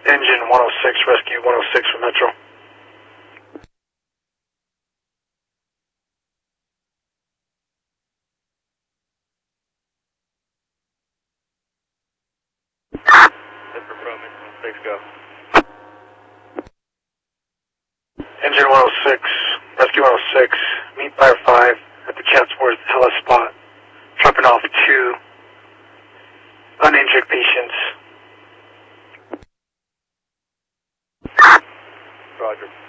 Engine 106, rescue 106 for Metro. Go. Engine 106, rescue 106, meet fire 5 at the Chatsworth LS spot, dropping off 2 uninjured patients. Roger.